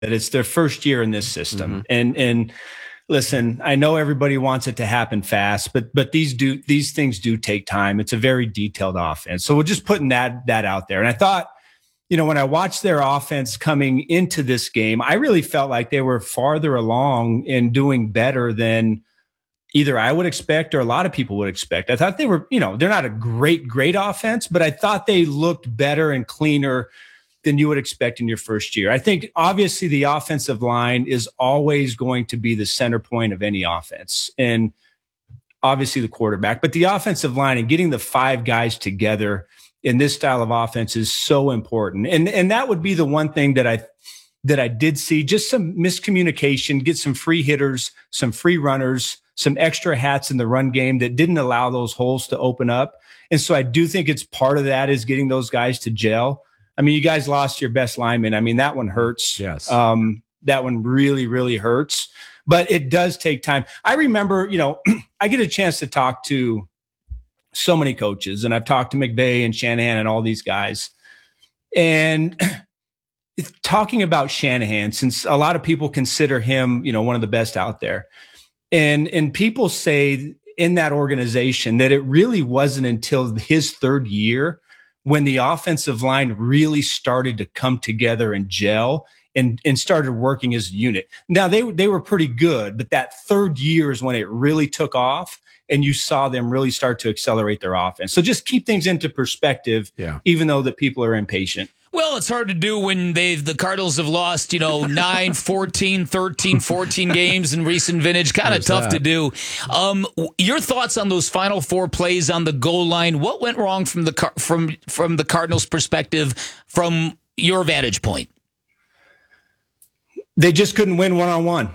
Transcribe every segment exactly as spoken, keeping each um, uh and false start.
that it's their first year in this system. Mm-hmm. And, and listen, I know everybody wants it to happen fast, but, but these do, these things do take time. It's a very detailed offense. So we're just putting that, that out there. And I thought, you know, when I watched their offense coming into this game, I really felt like they were farther along in doing better than either I would expect or a lot of people would expect. I thought they were, you know, they're not a great, great offense, but I thought they looked better and cleaner than you would expect in your first year. I think obviously the offensive line is always going to be the center point of any offense, and obviously the quarterback, but the offensive line and getting the five guys together in this style of offense is so important. And, and that would be the one thing that I, that I did see, just some miscommunication, get some free hitters, some free runners, some extra hats in the run game that didn't allow those holes to open up. And so I do think it's part of that is getting those guys to gel. I mean, you guys lost your best lineman. I mean, that one hurts. Yes. Um, that one really, really hurts, but it does take time. I remember, you know, I get a chance to talk to so many coaches, and I've talked to McVay and Shanahan and all these guys. And talking about Shanahan, since a lot of people consider him, you know, one of the best out there. And, and people say in that organization that it really wasn't until his third year when the offensive line really started to come together and gel and, and started working as a unit. Now they, they were pretty good, but that third year is when it really took off and you saw them really start to accelerate their offense. So just keep things into perspective, yeah. even though that people are impatient. Well, it's hard to do when they've the Cardinals have lost, you know, nine, fourteen, thirteen, fourteen games in recent vintage. Kind of tough that? to do. Um, your thoughts on those final four plays on the goal line? What went wrong from the from from the Cardinals' perspective, from your vantage point? They just couldn't win one on one.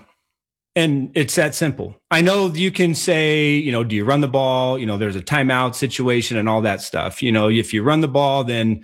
And it's that simple. I know you can say, you know, do you run the ball? You know, there's a timeout situation and all that stuff. You know, if you run the ball, then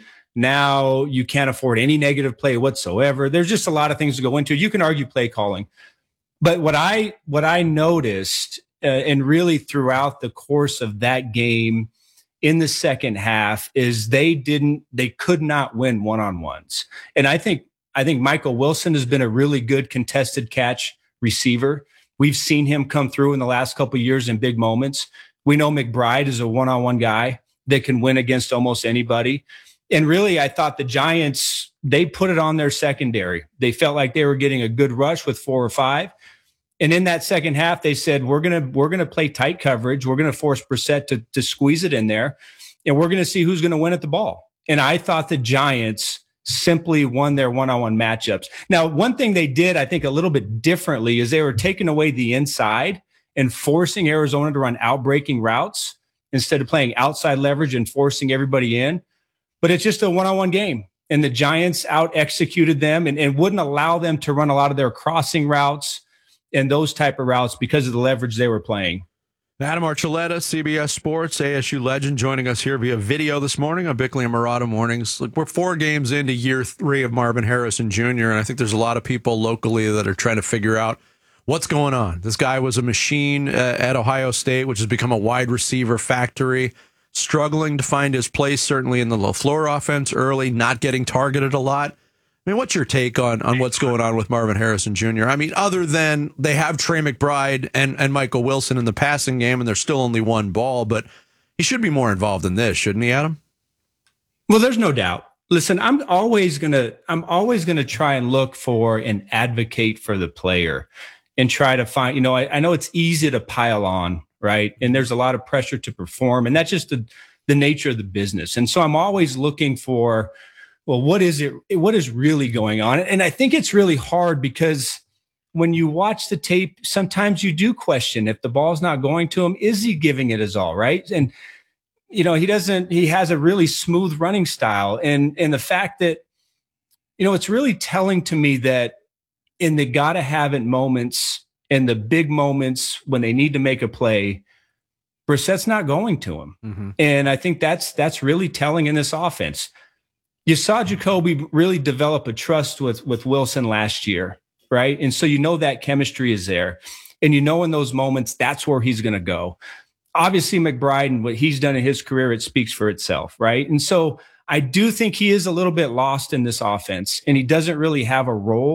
now you can't afford any negative play whatsoever. There's just a lot of things to go into. You can argue play calling. But what I what I noticed, uh, and really throughout the course of that game in the second half, is they didn't, they could not win one-on-ones. And I think I think Michael Wilson has been a really good contested catch receiver. We've seen him come through in the last couple of years in big moments. We know McBride is a one-on-one guy that can win against almost anybody. And really, I thought the Giants, they put it on their secondary. They felt like they were getting a good rush with four or five. And in that second half, they said, we're going to we're gonna play tight coverage. We're going to force Brissett to, to squeeze it in there. And we're going to see who's going to win at the ball. And I thought the Giants simply won their one-on-one matchups. Now, one thing they did, I think, a little bit differently is they were taking away the inside and forcing Arizona to run out-breaking routes instead of playing outside leverage and forcing everybody in. But it's just a one-on-one game. And the Giants out-executed them and, and wouldn't allow them to run a lot of their crossing routes and those type of routes because of the leverage they were playing. Adam Archuleta, C B S Sports, A S U legend, joining us here via video this morning on Bickley and Marotta Mornings. Look, we're four games into year three of Marvin Harrison Junior, and I think there's a lot of people locally that are trying to figure out what's going on. This guy was a machine uh, at Ohio State, which has become a wide receiver factory, struggling to find his place, certainly in the LaFleur offense early, not getting targeted a lot. I mean, what's your take on, on what's going on with Marvin Harrison Junior? I mean, other than they have Trey McBride and, and Michael Wilson in the passing game, and there's still only one ball, but he should be more involved in this, shouldn't he, Adam? Well, there's no doubt. Listen, I'm always gonna I'm always gonna try and look for and advocate for the player and try to find, you know, I, I know it's easy to pile on, right? And there's a lot of pressure to perform, and that's just the, the nature of the business. And so I'm always looking for, well, what is it? What is really going on? And I think it's really hard because when you watch the tape, sometimes you do question if the ball's not going to him, is he giving it his all, right? And, you know, he doesn't, he has a really smooth running style. And, and the fact that, you know, it's really telling to me that in the gotta have it moments and the big moments when they need to make a play, Brissett's not going to him. Mm-hmm. And I think that's, that's really telling in this offense. You saw Jacoby really develop a trust with, with Wilson last year, right? And so you know that chemistry is there. And you know in those moments, that's where he's going to go. Obviously, McBride and what he's done in his career, it speaks for itself, right? And so I do think he is a little bit lost in this offense, and he doesn't really have a role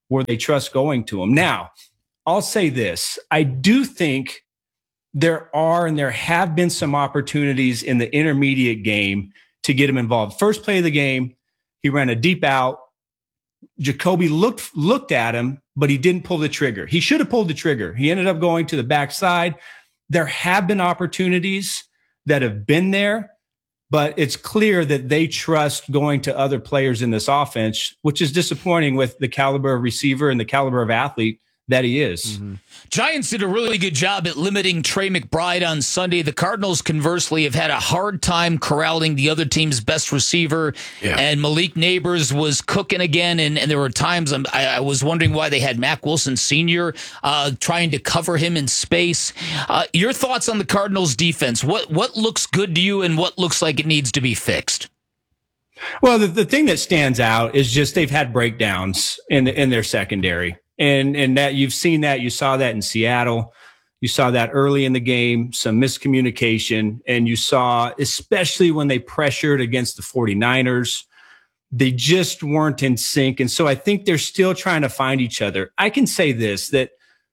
where they trust going to him. Now, I'll say this. I do think there are and there have been some opportunities in the intermediate game to get him involved. First play of the game, he ran a deep out. Jacoby looked looked at him, but he didn't pull the trigger. He should have pulled the trigger. He ended up going to the backside. There have been opportunities that have been there, but it's clear that they trust going to other players in this offense, which is disappointing with the caliber of receiver and the caliber of athlete that he is. Mm-hmm. Giants did a really good job at limiting Trey McBride on Sunday. The Cardinals, conversely, have had a hard time corralling the other team's best receiver. Yeah. And Malik Neighbors was cooking again. And, and there were times I, I was wondering why they had Mack Wilson Senior uh, trying to cover him in space. Uh, your thoughts on the Cardinals' defense? What what looks good to you and what looks like it needs to be fixed? Well, the, the thing that stands out is just they've had breakdowns in in their secondary. And and that you've seen that. You saw that in Seattle. You saw that early in the game, some miscommunication. And you saw, especially when they pressured against the 49ers, they just weren't in sync. And so I think they're still trying to find each other. I can say this, that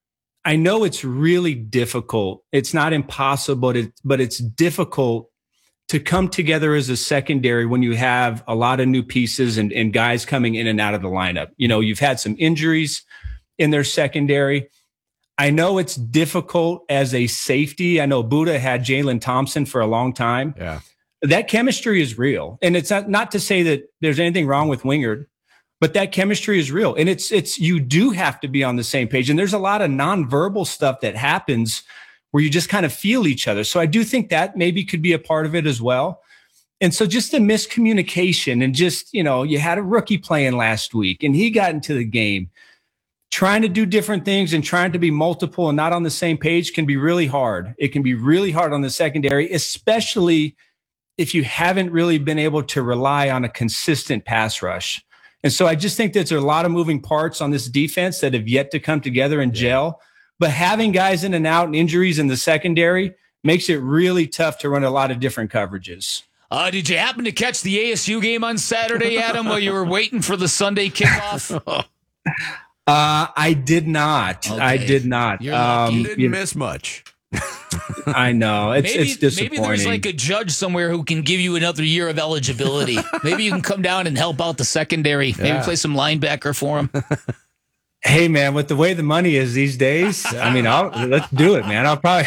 I know it's really difficult. It's not impossible, but it's difficult to come together as a secondary when you have a lot of new pieces and, and guys coming in and out of the lineup. You know, you've had some injuries in their secondary. I know it's difficult as a safety. I know Buddha had Jalen Thompson for a long time. Yeah. That chemistry is real. And it's not, not to say that there's anything wrong with Wingard, but that chemistry is real. And it's, it's, you do have to be on the same page. And there's a lot of nonverbal stuff that happens where you just kind of feel each other. So I do think that maybe could be a part of it as well. And so just the miscommunication and just, you know, you had a rookie playing last week and he got into the game. Trying to do different things and trying to be multiple and not on the same page can be really hard. It can be really hard on the secondary, especially if you haven't really been able to rely on a consistent pass rush. And so I just think that there are a lot of moving parts on this defense that have yet to come together and gel. But having guys in and out and injuries in the secondary makes it really tough to run a lot of different coverages. Uh, did you happen to catch the A S U game on Saturday, Adam, while you were waiting for the Sunday kickoff? Uh, I did not. Okay. I did not. You're lucky. Um, you didn't you, miss much. I know. It's, maybe, it's disappointing. Maybe there's like a judge somewhere who can give you another year of eligibility. Maybe you can come down and help out the secondary. Maybe yeah. play some linebacker for him. Hey, man, with the way the money is these days, I mean, I'll, let's do it, man. I'll probably...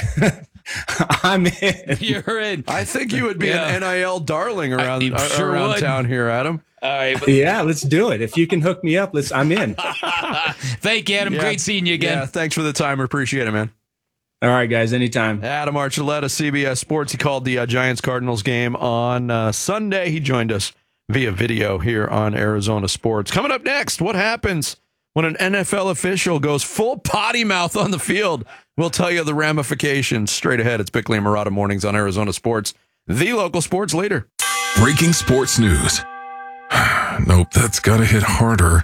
I'm in. You're in. I think you would be yeah. an N I L darling around, I, uh, sure around would. town here, Adam. All right. But- yeah, let's do it. If you can hook me up, let's. I'm in. Thank you, Adam. Yeah. Great seeing you again. Yeah, thanks for the time. We appreciate it, man. All right, guys. Anytime. Adam Archuleta, C B S Sports. He called the uh, Giants-Cardinals game on uh, Sunday. He joined us via video here on Arizona Sports. Coming up next, what happens when an N F L official goes full potty mouth on the field? We'll tell you the ramifications straight ahead. It's Bickley and Murata Mornings on Arizona Sports, the local sports leader. Breaking sports news. Nope, that's got to hit harder.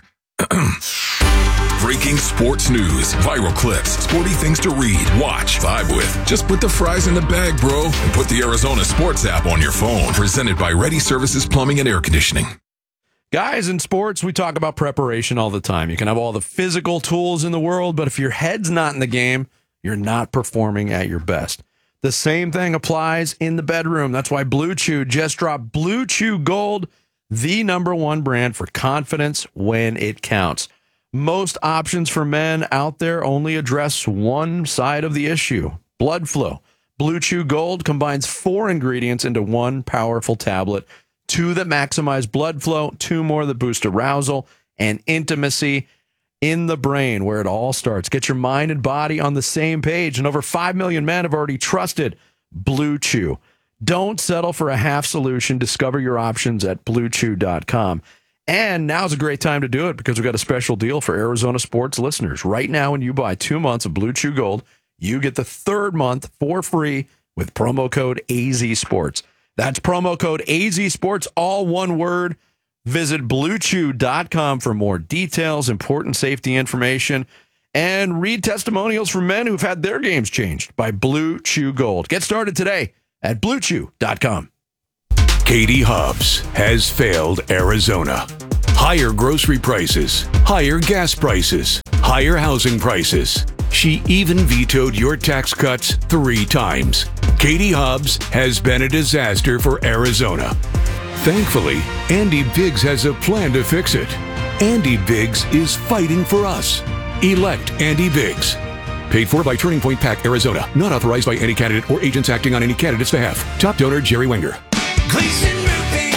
Breaking sports news. Viral clips. Sporty things to read, watch, vibe with. Just put the fries in the bag, bro, and put the Arizona Sports app on your phone. Presented by Ready Services Plumbing and Air Conditioning. Guys, in sports, we talk about preparation all the time. You can have all the physical tools in the world, but if your head's not in the game, you're not performing at your best. The same thing applies in the bedroom. That's why Blue Chew just dropped Blue Chew Gold, the number one brand for confidence when it counts. Most options for men out there only address one side of the issue, blood flow. Blue Chew Gold combines four ingredients into one powerful tablet. Two that maximize blood flow, two more that boost arousal and intimacy in the brain, where it all starts. Get your mind and body on the same page, and over five million men have already trusted Blue Chew. Don't settle for a half solution. Discover your options at blue chew dot com. And now's a great time to do it because we've got a special deal for Arizona Sports listeners. Right now, when you buy two months of Blue Chew Gold, you get the third month for free with promo code A Z Sports. That's promo code A Z Sports, all one word. Visit blue chew dot com for more details, important safety information, and read testimonials from men who've had their games changed by Blue Chew Gold. Get started today at blue chew dot com. Katie Hubbs has failed Arizona. higher grocery prices, higher gas prices, higher housing prices. She even vetoed your tax cuts three times. Katie Hobbs has been a disaster for Arizona. Thankfully, Andy Biggs has a plan to fix it. Andy Biggs is fighting for us. Elect Andy Biggs. Paid for by Turning Point PAC, Arizona. Not authorized by any candidate or agents acting on any candidate's behalf. Top donor, Jerry Wenger. Gleason Roofing.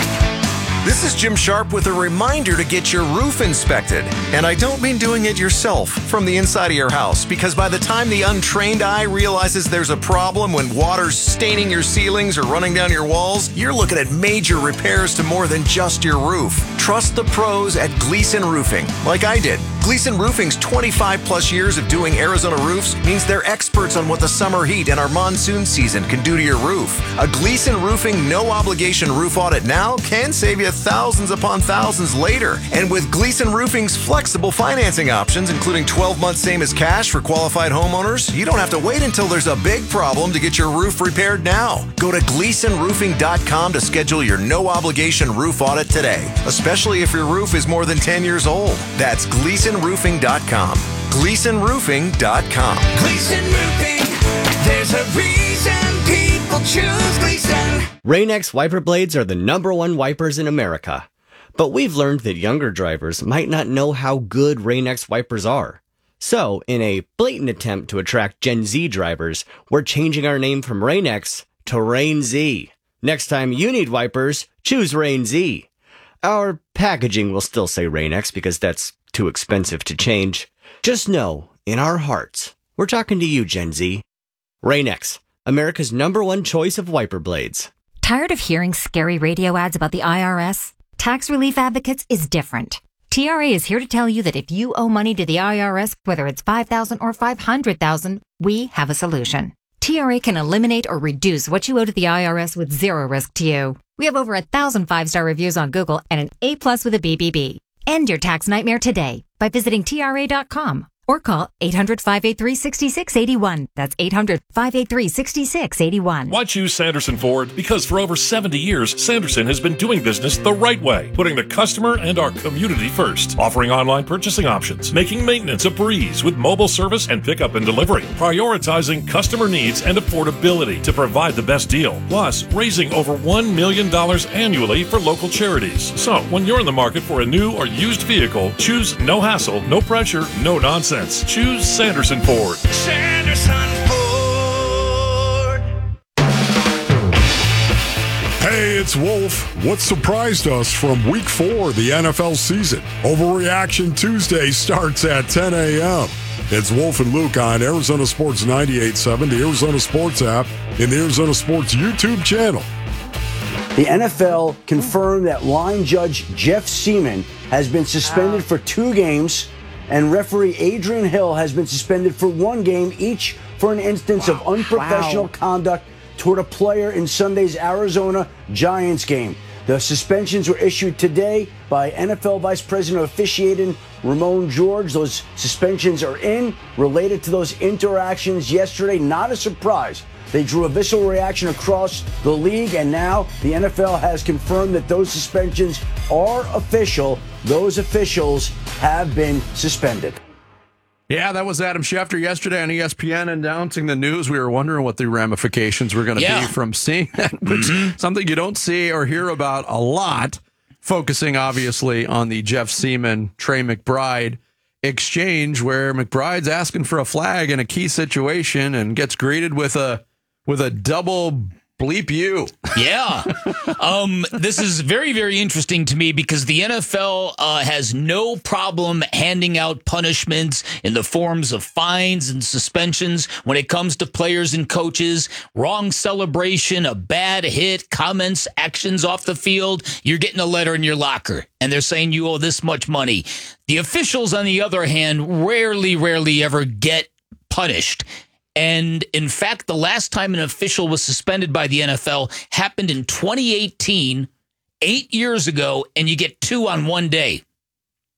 This is Jim Sharp with a reminder to get your roof inspected. And I don't mean doing it yourself from the inside of your house, because by the time the untrained eye realizes there's a problem when water's staining your ceilings or running down your walls, you're looking at major repairs to more than just your roof. Trust the pros at Gleason Roofing, like I did. Gleason Roofing's twenty-five plus years of doing Arizona roofs means they're experts on what the summer heat and our monsoon season can do to your roof. A Gleason Roofing no-obligation roof audit now can save you thousands upon thousands later. And with Gleason Roofing's flexible financing options, including twelve months same as cash for qualified homeowners, you don't have to wait until there's a big problem to get your roof repaired now. Go to gleason roofing dot com to schedule your no-obligation roof audit today, especially if your roof is more than ten years old. That's gleason roofing dot com. gleason roofing dot com. Gleason Roofing, there's a reason people choose Gleason. Rain-X wiper blades are the number one wipers in America. But we've learned that younger drivers might not know how good Rain-X wipers are. So, in a blatant attempt to attract Gen Z drivers, we're changing our name from Rain-X to Rain-Z. Next time you need wipers, choose Rain-Z. Our packaging will still say Rain-X because that's too expensive to change. Just know, in our hearts, we're talking to you, Gen Z. Rain-X, America's number one choice of wiper blades. Tired of hearing scary radio ads about the I R S? Tax Relief Advocates is different. T R A is here to tell you that if you owe money to the I R S, whether it's five thousand dollars or five hundred thousand dollars, we have a solution. T R A can eliminate or reduce what you owe to the I R S with zero risk to you. We have over a thousand five-star reviews on Google and an A plus with a B B B. End your tax nightmare today by visiting T R A dot com or call eight hundred, five eight three, six six eight one. That's eight hundred, five eight three, six six eight one. Why choose Sanderson Ford? Because for over seventy years, Sanderson has been doing business the right way, putting the customer and our community first, offering online purchasing options, making maintenance a breeze with mobile service and pickup and delivery, prioritizing customer needs and affordability to provide the best deal, plus raising over one million dollars annually for local charities. So, when you're in the market for a new or used vehicle, choose no hassle, no pressure, no nonsense. Choose Sanderson Ford. Sanderson Ford. Hey, it's Wolf. What surprised us from week four of the N F L season? Overreaction Tuesday starts at ten a.m. It's Wolf and Luke on Arizona Sports ninety-eight point seven, the Arizona Sports app, and the Arizona Sports YouTube channel. The N F L confirmed that line judge Jeff Seaman has been suspended for two games, and referee Adrian Hill has been suspended for one game, each for an instance wow. of unprofessional wow. conduct toward a player in Sunday's Arizona Giants game. The suspensions were issued today by N F L Vice President of Officiating Ramon George. Those suspensions are in, related to those interactions yesterday. Not a surprise. They drew a visceral reaction across the league, and now the N F L has confirmed that those suspensions are official. Those officials have been suspended. Yeah, that was Adam Schefter yesterday on E S P N announcing the news. We were wondering what the ramifications were going to yeah. be from seeing that, which mm-hmm. something you don't see or hear about a lot, focusing obviously on the Jeff Seaman, Trey McBride exchange, where McBride's asking for a flag in a key situation and gets greeted with a with a double bleep you. Yeah. Um, this is very, very interesting to me because the N F L uh, has no problem handing out punishments in the forms of fines and suspensions when it comes to players and coaches. Wrong celebration, a bad hit, comments, actions off the field. You're getting a letter in your locker, and they're saying you owe this much money. The officials, on the other hand, rarely, rarely ever get punished. And in fact, the last time an official was suspended by the N F L happened in twenty eighteen, eight years ago, and you get two on one day.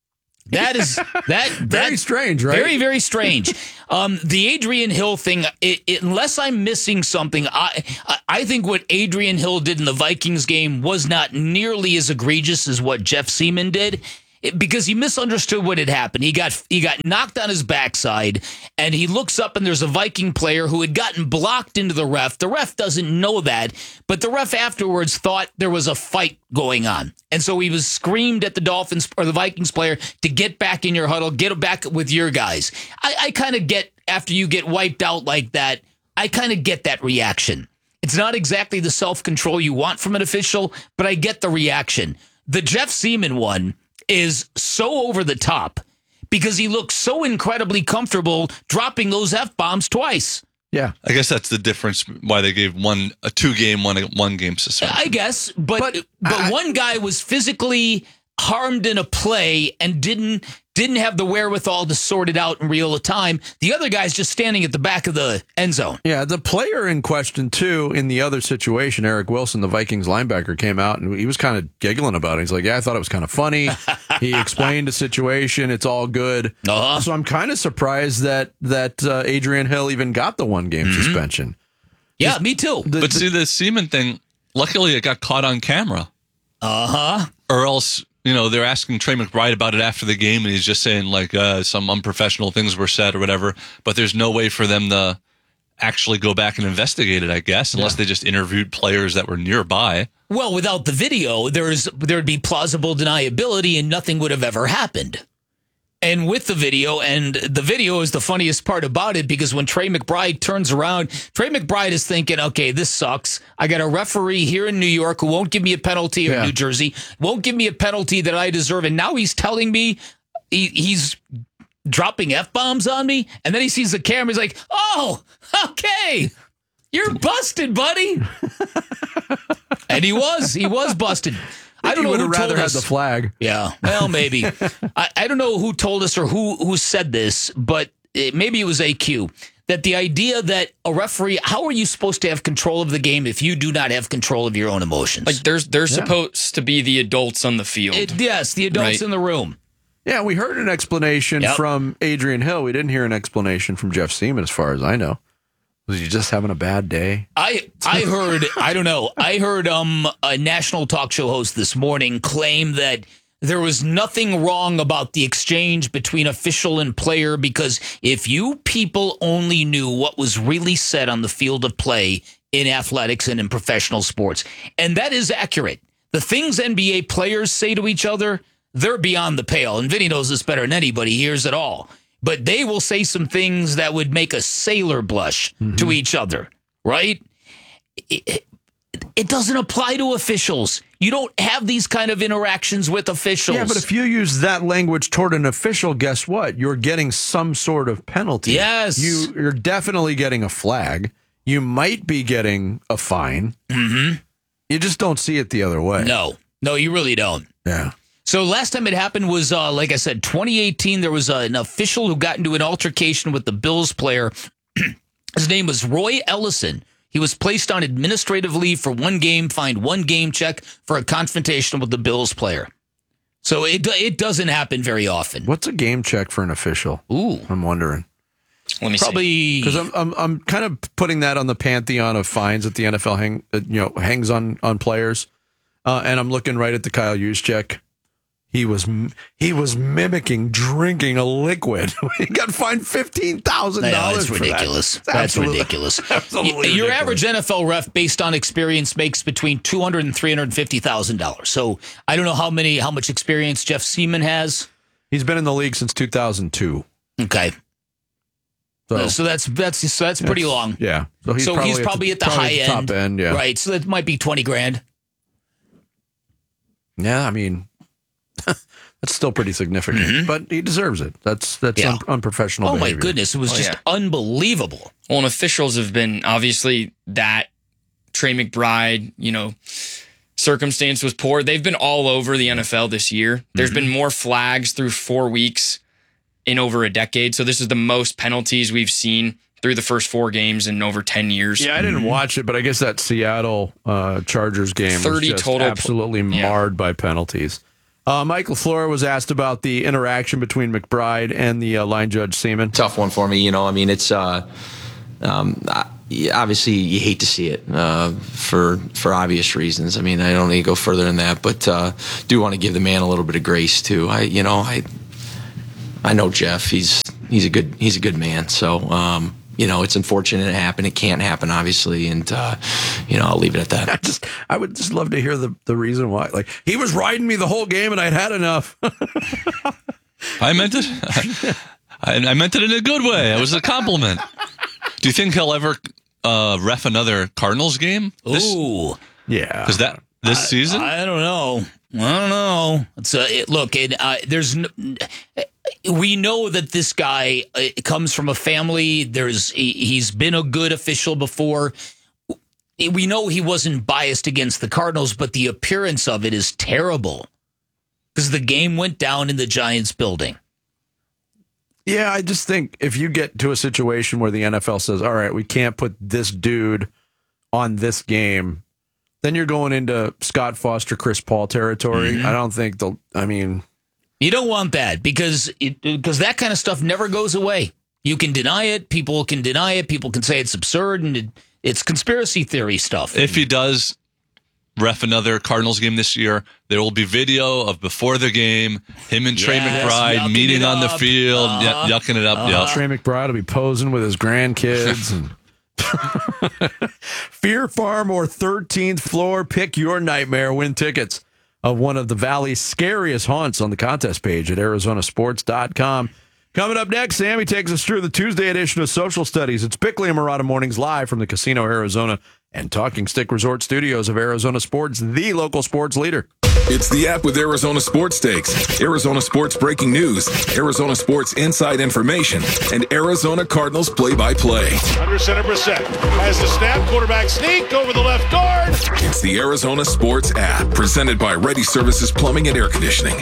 That is that very that, strange, right? Very, very strange. Um, the Adrian Hill thing, it, it, unless I'm missing something, I I think what Adrian Hill did in the Vikings game was not nearly as egregious as what Jeff Seaman did. It, because he misunderstood what had happened. He got he got knocked on his backside, and he looks up, and there's a Viking player who had gotten blocked into the ref. The ref doesn't know that, but the ref afterwards thought there was a fight going on. And so he was screamed at the Dolphins or the Vikings player to get back in your huddle, get back with your guys. I, I kind of get, after you get wiped out like that, I kind of get that reaction. It's not exactly the self-control you want from an official, but I get the reaction. The Jeff Seaman one is so over the top because he looks so incredibly comfortable dropping those F-bombs twice. Yeah. I guess that's the difference why they gave one a two game, one one game suspension. I guess, but but, but I, one guy was physically harmed in a play and didn't didn't have the wherewithal to sort it out in real time. The other guy's just standing at the back of the end zone. Yeah, the player in question, too, in the other situation, Eric Wilson, the Vikings linebacker, came out and he was kind of giggling about it. He's like, yeah, I thought it was kind of funny. He explained the situation. It's all good. Uh-huh. So I'm kind of surprised that that uh, Adrian Hill even got the one-game mm-hmm. suspension. Yeah, Just, me too. The, but the, see, the Seaman thing, luckily it got caught on camera. Uh-huh. Or else... You know, they're asking Trey McBride about it after the game, and he's just saying, like, uh, some unprofessional things were said or whatever. But there's no way for them to actually go back and investigate it, I guess, unless yeah. they just interviewed players that were nearby. Well, without the video, there's there'd be plausible deniability, and nothing would have ever happened. And with the video, and the video is the funniest part about it, because when Trey McBride turns around, Trey McBride is thinking, okay, this sucks. I got a referee here in New York who won't give me a penalty, or yeah. New Jersey, won't give me a penalty that I deserve. And now he's telling me he, he's dropping F-bombs on me. And then he sees the camera. He's like, oh, okay, you're busted, buddy. And he was. He was busted. I don't know who rather told had us. the flag. Yeah, well, maybe. I, I don't know who told us or who who said this, but it, maybe it was A Q. That the idea that a referee, how are you supposed to have control of the game if you do not have control of your own emotions? Like there's they're yeah. supposed to be the adults on the field. It, yes, the adults right. in the room. Yeah, we heard an explanation yep. from Adrian Hill. We didn't hear an explanation from Jeff Seaman, as far as I know. Was he just having a bad day? I I heard, I don't know, I heard um a national talk show host this morning claim that there was nothing wrong about the exchange between official and player, because if you people only knew what was really said on the field of play in athletics and in professional sports. And that is accurate. The things N B A players say to each other, they're beyond the pale. And Vinny knows this better than anybody. He hears it all. But they will say some things that would make a sailor blush mm-hmm. to each other, right? It, it, it doesn't apply to officials. You don't have these kind of interactions with officials. Yeah, but if you use that language toward an official, guess what? You're getting some sort of penalty. Yes. You, you're definitely getting a flag. You might be getting a fine. Mm-hmm. You just don't see it the other way. No. No, you really don't. Yeah. So last time it happened was, uh, like I said, twenty eighteen. There was uh, an official who got into an altercation with the Bills player. His name was Roy Ellison. He was placed on administrative leave for one game, fined one game check for a confrontation with the Bills player. So it it doesn't happen very often. What's a game check for an official? Ooh, I'm wondering. Let me Probably because I'm, I'm I'm kind of putting that on the pantheon of fines that the N F L hang uh, you know hangs on on players, uh, and I'm looking right at the Kyle Juszczyk. He was he was mimicking drinking a liquid. He got fined fifteen thousand dollars. That's ridiculous. That. That's absolutely, ridiculous. Absolutely Your ridiculous. average N F L ref, based on experience, makes between two hundred and three hundred fifty thousand dollars. So I don't know how many how much experience Jeff Seaman has. He's been in the league since two thousand two. Okay. So, so that's that's so that's pretty that's, long. Yeah. So he's so probably, he's probably at the, at the probably high at the end. top end. Yeah. Right. So that might be twenty grand. Yeah, I mean. That's still pretty significant, mm-hmm. but he deserves it. That's that's yeah. un- unprofessional oh behavior. My goodness, it was oh, just yeah. unbelievable. Well, and officials have been, obviously, that Trey McBride, you know, circumstance was poor. They've been all over the N F L this year. There's mm-hmm. been more flags through four weeks in over a decade. So this is the most penalties we've seen through the first four games in over ten years. Yeah, I didn't mm-hmm. watch it, but I guess that Seattle uh, Chargers game thirty was just total absolutely yeah. marred by penalties. Uh, Mike LaFleur was asked about the interaction between McBride and the uh, line judge Seaman. Tough one for me. You know, I mean, it's uh, um, obviously you hate to see it uh, for for obvious reasons. I mean, I don't need to go further than that, but uh, do want to give the man a little bit of grace too. I, you know, I I know Jeff. He's he's a good he's a good man. So. Um, You know, it's unfortunate it happened. It can't happen, obviously, and uh, you know, I'll leave it at that. I just, I would just love to hear the the reason why. Like, he was riding me the whole game, and I'd had enough. I meant it. I, I meant it in a good way. It was a compliment. Do you think he'll ever uh, ref another Cardinals game? This, Ooh, yeah. Because that this I, season, I don't know. I don't know. It's uh, it, look, it, uh, there's. No, we know that this guy uh, comes from a family. There's he, he's been a good official before. We know he wasn't biased against the Cardinals, but the appearance of it is terrible because the game went down in the Giants building. Yeah, I just think if you get to a situation where the N F L says, all right, we can't put this dude on this game, then you're going into Scott Foster, Chris Paul territory. Mm-hmm. I don't think they'll, I mean... You don't want that because it, because that kind of stuff never goes away. You can deny it. People can deny it. People can say it's absurd and it, it's conspiracy theory stuff. If he does ref another Cardinals game this year, there will be video of before the game, him and Trey Yes, McBride meeting on the up. field, Uh-huh. y- yucking it up. Uh-huh. Yeah. Trey McBride will be posing with his grandkids. and Fear Farm or thirteenth floor, pick your nightmare. Win tickets of one of the Valley's scariest haunts on the contest page at Arizona Sports dot com. Coming up next, Sammy takes us through the Tuesday edition of Social Studies. It's Bickley and Murata Mornings live from the Casino Arizona and Talking Stick Resort Studios of Arizona Sports, the local sports leader. It's the app with Arizona Sports Stakes, Arizona Sports breaking news, Arizona Sports inside information, and Arizona Cardinals play-by-play. Under center, Brissett has the snap, quarterback sneak over the left guard. It's the Arizona Sports app, presented by Ready Services Plumbing and Air Conditioning.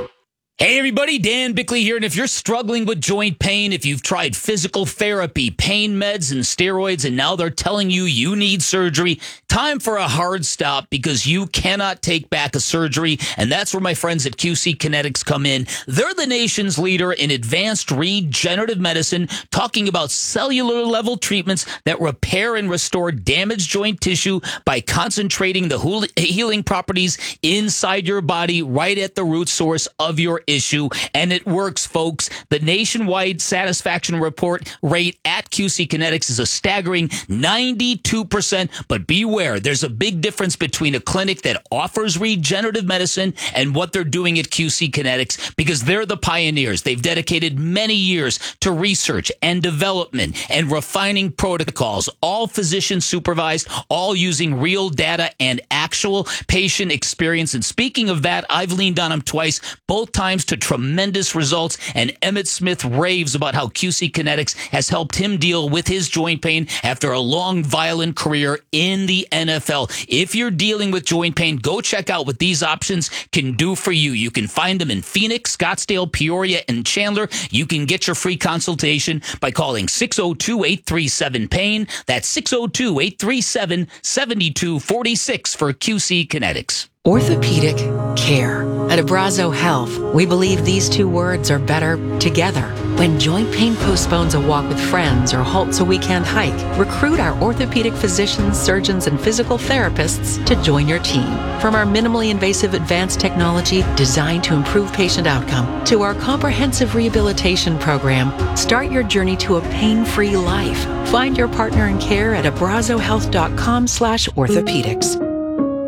Hey everybody, Dan Bickley here, and if you're struggling with joint pain, if you've tried physical therapy, pain meds, and steroids, and now they're telling you you need surgery, time for a hard stop because you cannot take back a surgery, and that's where my friends at Q C Kinetics come in. They're the nation's leader in advanced regenerative medicine, talking about cellular-level treatments that repair and restore damaged joint tissue by concentrating the healing properties inside your body right at the root source of your issue, and it works, folks. The nationwide satisfaction report rate at Q C Kinetics is a staggering ninety-two percent, but beware, there's a big difference between a clinic that offers regenerative medicine and what they're doing at Q C Kinetics, because they're the pioneers. They've dedicated many years to research and development and refining protocols, all physician supervised, all using real data and actual patient experience. And speaking of that, I've leaned on them twice, both times to tremendous results, and Emmett Smith raves about how Q C Kinetics has helped him deal with his joint pain after a long, violent career in the N F L. If you're dealing with joint pain, go check out what these options can do for you. You can find them in Phoenix, Scottsdale, Peoria, and Chandler. You can get your free consultation by calling six oh two, eight three seven, pain. That's six oh two, eight three seven, seven two four six for Q C Kinetics. Orthopedic care. At Abrazo Health, we believe these two words are better together. When joint pain postpones a walk with friends or halts a weekend hike, recruit our orthopedic physicians, surgeons, and physical therapists to join your team. From our minimally invasive advanced technology designed to improve patient outcome to our comprehensive rehabilitation program, start your journey to a pain-free life. Find your partner in care at abrazo health dot com slash orthopedics.